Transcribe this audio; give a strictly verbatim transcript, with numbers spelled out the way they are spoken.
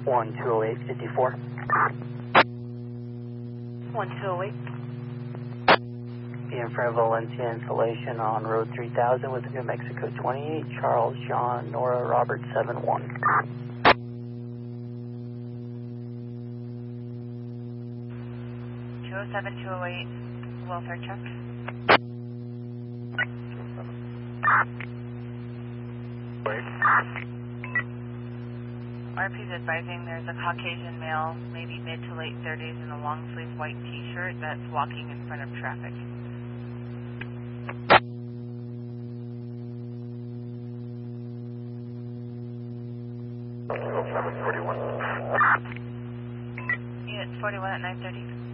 one two oh eight fifty-four. one two oh eight. Be in front of Valencia installation on Road three thousand with New Mexico twenty-eight, Charles John Nora Robert seven one. two oh seven, two oh eight, welfare check. Wait. R P is advising there's a Caucasian male, maybe mid to late thirties, in a long sleeve white t-shirt that's walking in front of traffic. seven forty-one. Unit forty-one at nine thirty.